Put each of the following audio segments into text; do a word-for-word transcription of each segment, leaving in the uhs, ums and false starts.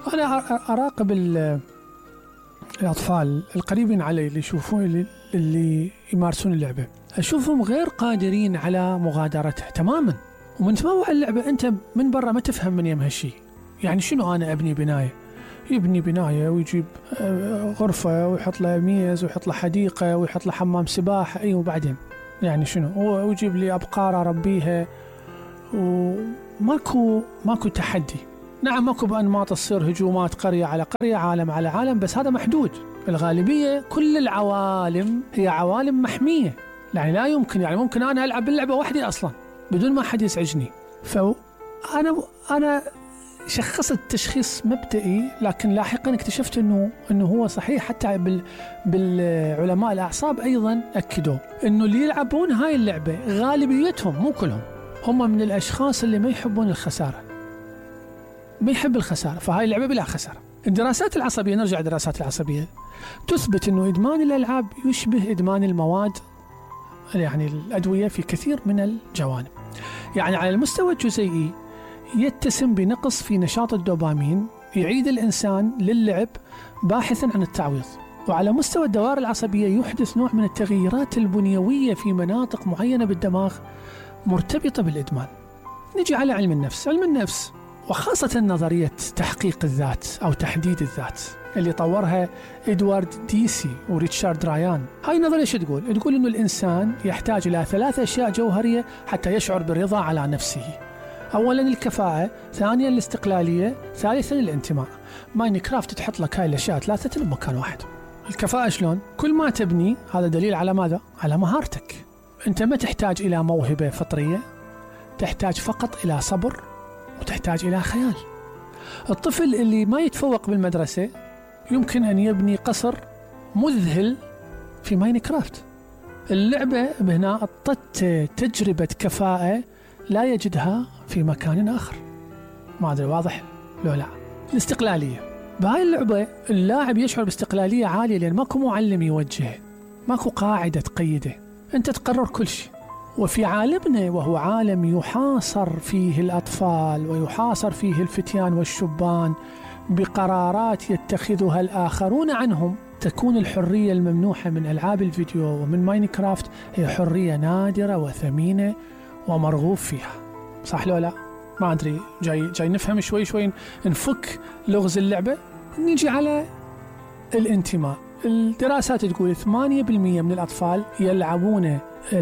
أنا أراقب الأطفال القريبين علي اللي يشوفون اللي يمارسون اللعبة، أشوفهم غير قادرين على مغادرتها تماما. ومن تنوع اللعبة أنت من برا ما تفهم من يم هالشي. يعني شنو أنا أبني بناية؟ يبني بناية ويجيب غرفة ويحط له ميز ويحط له حديقة ويحط له حمام سباحة، أي وبعدين يعني شنو؟ ويجيب لي أبقار أربيها، وماكو ماكو تحدي. نعم ماكو بأنماط تصير هجومات قرية على قرية، عالم على عالم، بس هذا محدود. الغالبية كل العوالم هي عوالم محمية، يعني لا يمكن، يعني ممكن أنا ألعب باللعبة وحدي أصلا بدون ما حد يزعجني. فأنا أنا شخصت تشخيص مبدئي، لكن لاحقا اكتشفت انه انه هو صحيح. حتى بال بالعلماء الاعصاب ايضا اكدوا انه اللي يلعبون هاي اللعبه غالبيتهم مو كلهم هم من الاشخاص اللي ما يحبون الخساره، ما يحب الخساره، فهاي اللعبه بلا خساره. الدراسات العصبيه، نرجع الدراسات العصبيه، تثبت انه ادمان الالعاب يشبه ادمان المواد، يعني الادويه، في كثير من الجوانب. يعني على المستوى الجزيئي يتسم بنقص في نشاط الدوبامين يعيد الإنسان للعب باحثا عن التعويض. وعلى مستوى الدوائر العصبية يحدث نوع من التغييرات البنيوية في مناطق معينة بالدماغ مرتبطة بالإدمان. نجي على علم النفس. علم النفس وخاصة نظرية تحقيق الذات أو تحديد الذات اللي طورها إدوارد ديسي وريتشارد رايان. هاي النظرية شو تقول؟ تقول إنه الإنسان يحتاج إلى ثلاث أشياء جوهرية حتى يشعر بالرضا على نفسه. أولا الكفاءة، ثانيا الاستقلالية، ثالثا الانتماء. ماينكرافت تحط لك هاي الأشياء ثلاثة بمكان واحد. الكفاءة شلون؟ كل ما تبني هذا دليل على ماذا؟ على مهارتك. أنت ما تحتاج إلى موهبة فطرية، تحتاج فقط إلى صبر وتحتاج إلى خيال. الطفل اللي ما يتفوق بالمدرسة يمكن أن يبني قصر مذهل في ماينكرافت. اللعبة هنا أعطت تجربة كفاءة لا يجدها في مكان آخر. ما أدري واضح لو لا. الاستقلالية، بهاي اللعبة اللاعب يشعر باستقلالية عالية، لأن ماكو معلم يوجهه، ماكو قاعدة تقيده، أنت تقرر كل شيء. وفي عالمنا وهو عالم يحاصر فيه الأطفال ويحاصر فيه الفتيان والشبان بقرارات يتخذها الآخرون عنهم، تكون الحرية الممنوحة من ألعاب الفيديو ومن ماينكرافت هي حرية نادرة وثمينة ومرغوب فيها. صح لو لا؟ ما أدري، جاي جاي نفهم شوي شوي، نفك لغز اللعبة. نيجي على الانتماء. الدراسات تقول ثمانية بالمئة من الأطفال يلعبون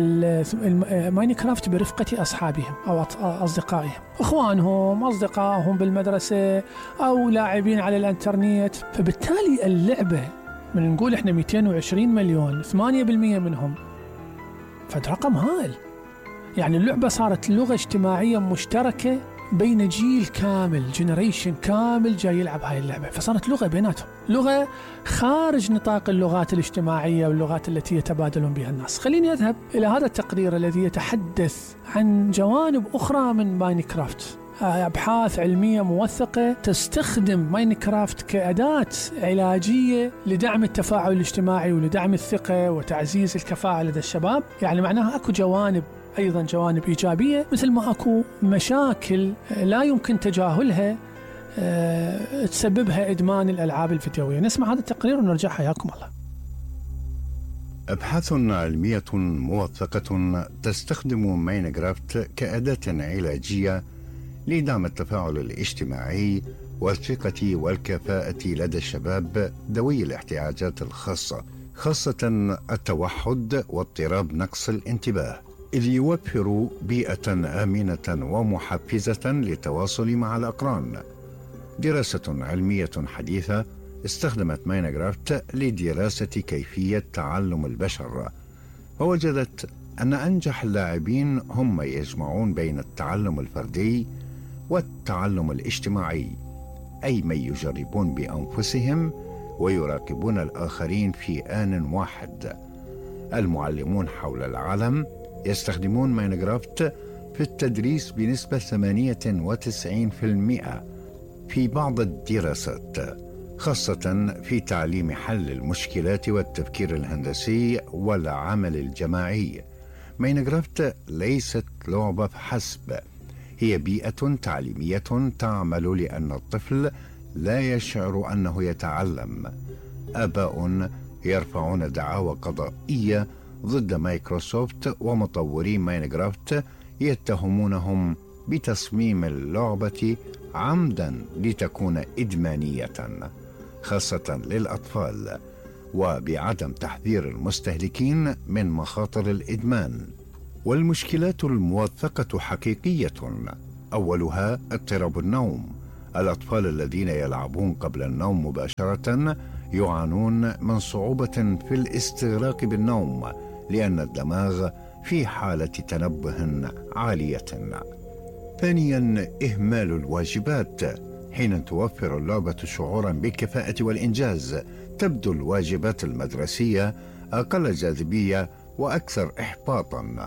ماينكرافت برفقة أصحابهم أو أصدقائهم، إخوانهم، أصدقائهم بالمدرسة، أو لاعبين على الإنترنت. فبالتالي اللعبة من نقول إحنا مئتين وعشرين مليون، ثمانية بالمئة منهم، فد رقم هائل. يعني اللعبة صارت لغة اجتماعية مشتركة بين جيل كامل، جنريشن كامل جاي يلعب هاي اللعبة، فصارت لغة بيناتهم، لغة خارج نطاق اللغات الاجتماعية واللغات التي يتبادلون بها الناس. خليني أذهب إلى هذا التقرير الذي يتحدث عن جوانب أخرى من ماينكرافت، أبحاث علمية موثقة تستخدم ماينكرافت كأداة علاجية لدعم التفاعل الاجتماعي ولدعم الثقة وتعزيز الكفاءة لدى الشباب. يعني معناها أكو جوانب، أيضا جوانب إيجابية، مثل ما أكو مشاكل لا يمكن تجاهلها أه تسببها إدمان الألعاب الفيديوية. نسمع هذا التقرير ونرجع. حياكم الله. أبحاث علمية موثقة تستخدم ماينكرافت كأداة علاجية لدعم التفاعل الاجتماعي والثقة والكفاءة لدى الشباب ذوي الاحتياجات الخاصة، خاصة التوحد واضطراب نقص الانتباه، إذ يوفر بيئة آمنة ومحفزة للتواصل مع الأقران. دراسة علمية حديثة استخدمت ماينكرافت لدراسة كيفية تعلم البشر، ووجدت أن أنجح اللاعبين هم يجمعون بين التعلم الفردي والتعلم الاجتماعي، أي من يجربون بأنفسهم ويراقبون الآخرين في آن واحد. المعلمون حول العالم يستخدمون ماينكرافت في التدريس بنسبة ثمانية وتسعين بالمئة في بعض الدراسات، خاصة في تعليم حل المشكلات والتفكير الهندسي والعمل الجماعي. ماينكرافت ليست لعبة فحسب، هي بيئة تعليمية تعمل لأن الطفل لا يشعر أنه يتعلم. آباء يرفعون دعاوى قضائية ضد مايكروسوفت ومطوري ماينكرافت يتهمونهم بتصميم اللعبة عمدا لتكون إدمانية خاصة للأطفال، وبعدم تحذير المستهلكين من مخاطر الإدمان. والمشكلات الموثقة حقيقية، أولها اضطراب النوم. الأطفال الذين يلعبون قبل النوم مباشرة يعانون من صعوبة في الاستغراق بالنوم لأن الدماغ في حالة تنبه عالية. ثانيا، إهمال الواجبات. حين توفر اللعبة شعورا بالكفاءة والإنجاز تبدو الواجبات المدرسية أقل جاذبية وأكثر إحباطا.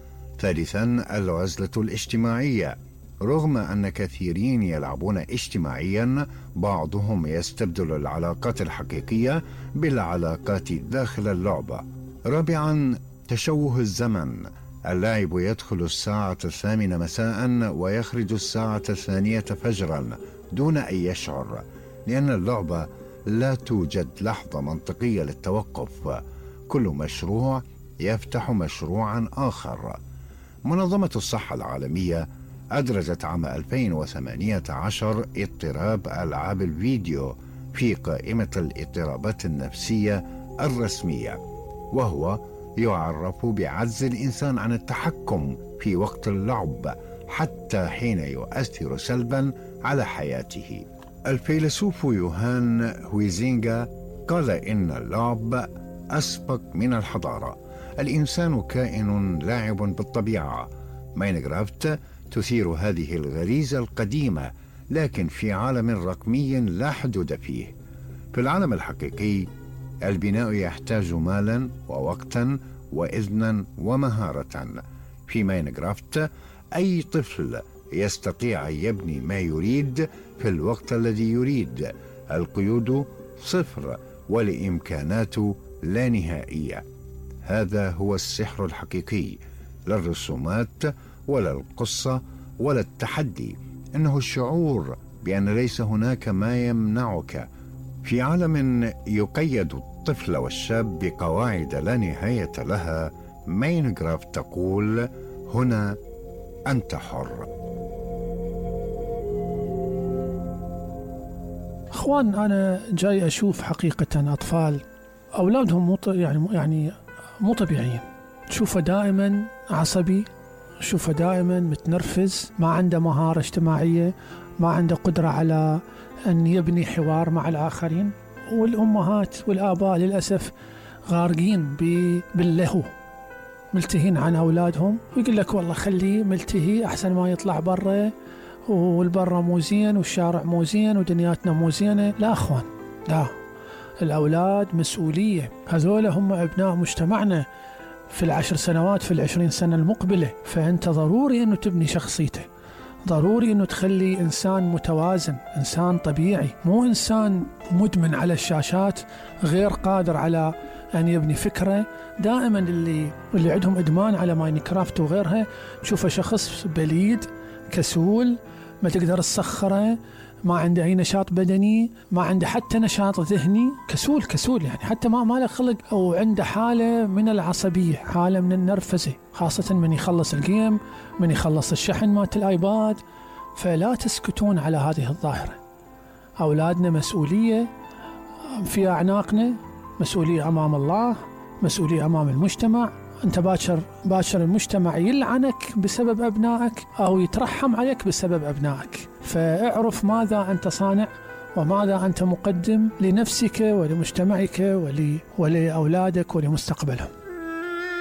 ثالثا، العزلة الاجتماعية. رغم أن كثيرين يلعبون اجتماعيا، بعضهم يستبدل العلاقات الحقيقية بالعلاقات داخل اللعبة. رابعا، تشوه الزمن. اللاعب يدخل الساعة الثامنة مساء ويخرج الساعة الثانية فجرا دون أن يشعر، لأن اللعبة لا توجد لحظة منطقية للتوقف. كل مشروع يفتح مشروعا آخر. منظمة الصحة العالمية أدرجت عام ألفين وثمانية عشر اضطراب ألعاب الفيديو في قائمة الاضطرابات النفسية الرسمية، وهو يعرف بعجز الإنسان عن التحكم في وقت اللعب حتى حين يؤثر سلبا على حياته. الفيلسوف يوهان هويزينغا قال إن اللعب أسبق من الحضارة. الإنسان كائن لاعب بالطبيعة. ماينكرافت تثير هذه الغريزة القديمة، لكن في عالم رقمي لا حدود فيه. في العالم الحقيقي البناء يحتاج مالا ووقتا وإذنا ومهارة. في ماينكرافت أي طفل يستطيع أن يبني ما يريد في الوقت الذي يريد. القيود صفر والإمكانات لا نهائية. هذا هو السحر الحقيقي، لا الرسومات ولا القصة ولا التحدي، إنه الشعور بأن ليس هناك ما يمنعك. في عالم يقيد الطفل والشاب بقواعد لا نهاية لها، ماينكرافت تقول: هنا أنت حر. أخوان، أنا جاي أشوف حقيقة أطفال أولادهم مو يعني يعني مو طبيعيين. تشوفه دائما عصبي، تشوفه دائما متنرفز، ما عنده مهارة اجتماعية، ما عنده قدرة على أن يبني حوار مع الآخرين. والأمهات والآباء للأسف غارقين باللهو، ملتهين عن أولادهم، ويقول لك والله خليه ملتهي أحسن ما يطلع برا، والبرا مو زين والشارع مو زين ودنياتنا مو زينة. لا أخوان، لا، الأولاد مسؤولية. هذول هم أبناء مجتمعنا في العشر سنوات، في العشرين سنة المقبلة. فأنت ضروري أنه تبني شخصيته، ضروري أنه تخلي إنسان متوازن، إنسان طبيعي، مو إنسان مدمن على الشاشات غير قادر على أن يبني فكرة. دائما اللي اللي عندهم إدمان على ماينكرافت وغيرها تشوفه شخص بليد، كسول، ما تقدر تسخره، ما عنده أي نشاط بدني، ما عنده حتى نشاط ذهني، كسول كسول يعني حتى ما ما له خلق، أو عنده حالة من العصبية، حالة من النرفزة، خاصة من يخلص الجيم، من يخلص الشحن مات الآيباد. فلا تسكتون على هذه الظاهرة. أولادنا مسؤولية في أعناقنا، مسؤولية أمام الله، مسؤولية أمام المجتمع. أنت باكر باكر المجتمع يلعنك بسبب أبنائك أو يترحم عليك بسبب أبنائك. فاعرف ماذا أنت صانع وماذا أنت مقدم لنفسك ولمجتمعك ولأولادك ولمستقبلهم.